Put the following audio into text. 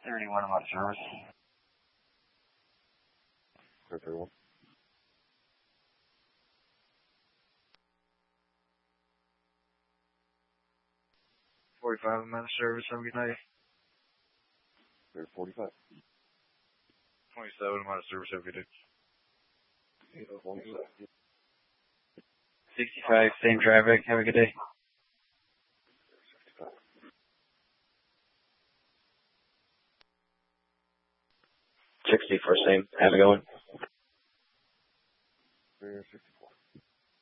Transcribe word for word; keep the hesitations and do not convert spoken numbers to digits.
thirty-one, I'm out of service. thirty-one. forty-five, I'm out of service. Have a good night. forty-five. twenty-seven, I'm out of service. Have a good day. twenty-seven. sixty-five, same traffic. Have a good day. sixty-five. sixty for same. Have a good one. sixty.